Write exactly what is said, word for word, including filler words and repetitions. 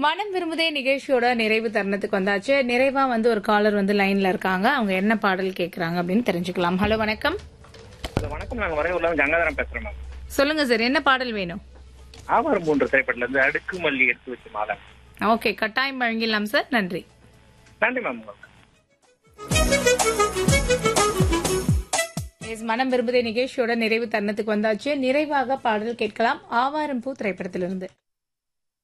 மனம் விரும்புதே நிகழ்ச்சியோட நிறைவு தருணத்துக்கு வந்தாச்சு. நிறைவா வந்து ஒரு காலர் வந்து லைன்ல இருக்காங்க. அவங்க என்ன பாடல் கேக்குறாங்க அப்படின்னு தெரிஞ்சுக்கலாம். ஹலோ, வணக்கம். வணக்கம். நாங்க வரையூர்ல கங்காதரம் பேசுறேன் மேம். சொல்லுங்க சார், என்ன பாடல் வேணும்? ஆவாரம் மூன்று திரைப்படத்துல இருந்து அடுக்கு மல்லி எடுத்து வச்சு மாலை. ஓகே, கட்டாயம் வழங்கிடலாம் சார். நன்றி. நன்றி மேம். மனம் விரும்புதே நிகழ்ச்சியோட நிறைவு தருணத்துக்கு வந்தாச்சு. நிறைவாக பாடல் கேட்கலாம். ஆவாரம் பூ திரைப்படத்திலிருந்து.